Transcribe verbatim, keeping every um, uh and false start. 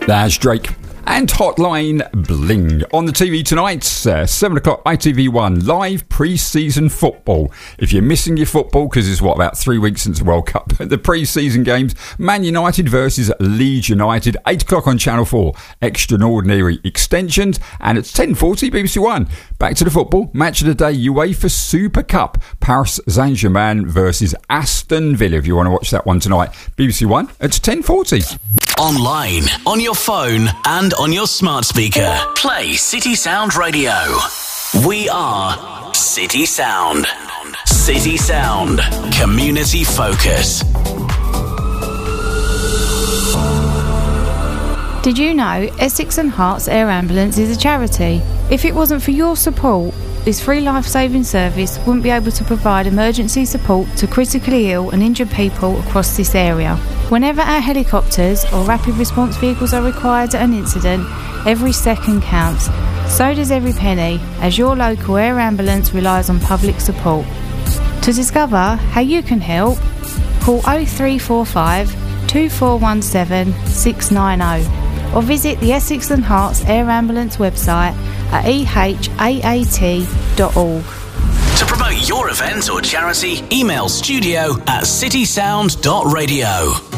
There's Drake and Hotline Bling. On the T V tonight, uh, seven o'clock, I T V one, live pre-season football. If you're missing your football, because it's, what, about three weeks since the World Cup, the pre-season games, Man United versus Leeds United, eight o'clock on Channel four, Extraordinary Extensions, and it's ten forty, B B C One. Back to the football, match of the day, UEFA Super Cup, Paris Saint-Germain versus Aston Villa. If you want to watch that one tonight, B B C One, it's ten forty. Online, on your phone, and on your smart speaker. Play City Sound Radio. We are City Sound. City Sound. Community focus. Did you know Essex and Herts Air Ambulance is a charity? If it wasn't for your support, this free life-saving service wouldn't be able to provide emergency support to critically ill and injured people across this area. Whenever our helicopters or rapid response vehicles are required at an incident, every second counts. So does every penny, as your local air ambulance relies on public support. To discover how you can help, call oh three four five, two four one seven, six nine oh or visit the Essex and Herts Air Ambulance website at e h a a t dot org. To promote your event or charity, email studio at citysound dot radio.